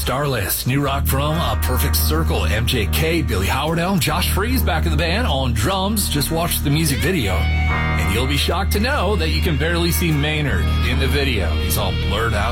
Star List. New rock from A Perfect Circle, MJK, Billy Howard Elm, Josh Freese back in the band on drums. Just watch the music video, and you'll be shocked to know that you can barely see Maynard in the video. He's all blurred out.